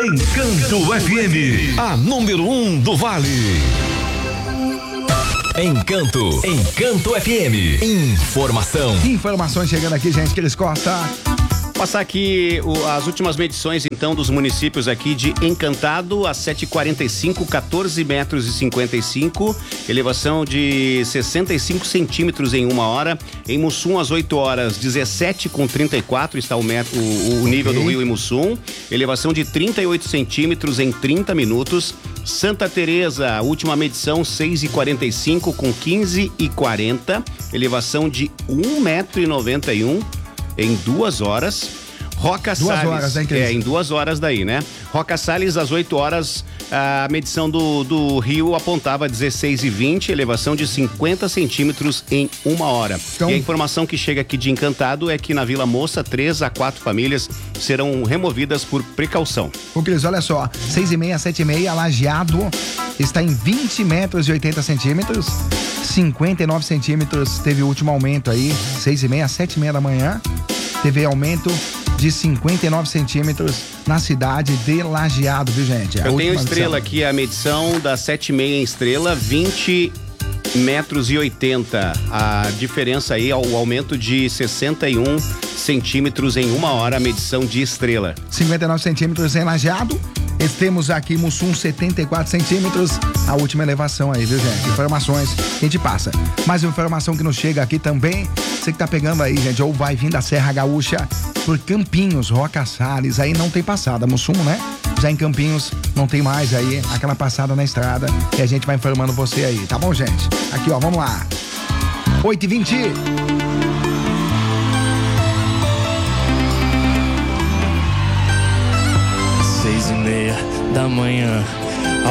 Encanto FM, a número 1 do Vale. Encanto FM. Informações chegando aqui, gente, Cris Costa. Passar aqui as últimas medições, então, dos municípios aqui de Encantado, a 7h45, 14 metros e 55, elevação de 65 centímetros em 1 hora. Em Mussum, às 8 horas, 17,34 está o nível do rio Imussum, elevação de 38 centímetros em 30 minutos. Santa Teresa, última medição, 6h45 com 15,40, elevação de 1,91 m em 2 horas. Roca Salles. 2 horas, né, em 2 horas daí, né? Roca Salles, às 8 horas, a medição do rio apontava 16,20, elevação de 50 centímetros em 1 hora. Então, e a informação que chega aqui de Encantado é que na Vila Moça, 3 a 4 famílias serão removidas por precaução. Ô Cris, olha só, 6,5, 7,5, Lajeado está em 20 metros e 80 centímetros, 59 centímetros teve o último aumento aí, 6,5, 7,5 da manhã, teve aumento de 59 centímetros na cidade de Lajeado, viu, gente? Eu tenho Estrela aqui, a medição da 7,5 em Estrela, 20 metros e 80. A diferença aí, o aumento de 61 centímetros em 1 hora, a medição de Estrela. 59 centímetros em Lajeado. Temos aqui Mussum, 74 centímetros, a última elevação aí, viu, gente? Informações que a gente passa. Mais uma informação que nos chega aqui também, você que tá pegando aí, gente, ou vai vir da Serra Gaúcha por Campinhos, Roca Salles, aí não tem passada, Mussum, né? Já em Campinhos não tem mais aí aquela passada na estrada e a gente vai informando você aí, tá bom, gente? Aqui, ó, vamos lá. 8h20. Da manhã,